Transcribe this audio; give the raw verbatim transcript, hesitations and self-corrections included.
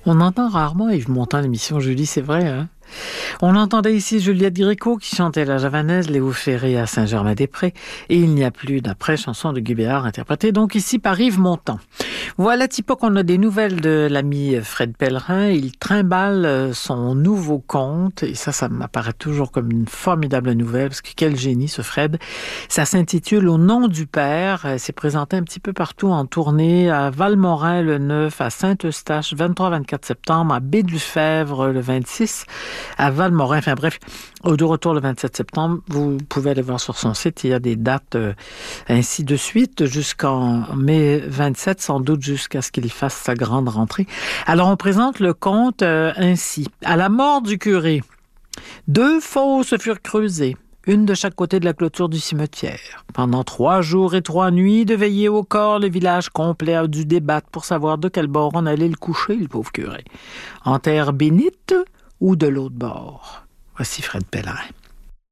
On entend rarement Yves Montand à l'émission, Julie, c'est vrai, hein? On entendait ici Juliette Gréco qui chantait la javanaise, Léo Ferré à Saint-Germain-des-Prés, et Il n'y a plus d'après, chanson de Guy Béard interprétée donc ici par Yves Montand. Voilà, Thibaut, qu'on a des nouvelles de l'ami Fred Pellerin. Il trimballe son nouveau conte, et ça, ça m'apparaît toujours comme une formidable nouvelle, parce que quel génie ce Fred. Ça s'intitule Au nom du Père. C'est présenté un petit peu partout en tournée, à Valmorin le neuf, à Saint-Eustache vingt-trois vingt-quatre septembre, à Baie-du-Fèvre le vingt-six, à Valmorin, enfin bref, au de retour le vingt-sept septembre. Vous pouvez aller voir sur son site, il y a des dates euh, ainsi de suite jusqu'en mai vingt-sept, sans doute jusqu'à ce qu'il fasse sa grande rentrée. Alors on présente le conte euh, ainsi. À la mort du curé, deux fosses furent creusées, une de chaque côté de la clôture du cimetière. Pendant trois jours et trois nuits, de veiller au corps, le village complet a dû débattre pour savoir de quel bord on allait le coucher, le pauvre curé. En terre bénite ou de l'autre bord. Voici Fred Pellerin.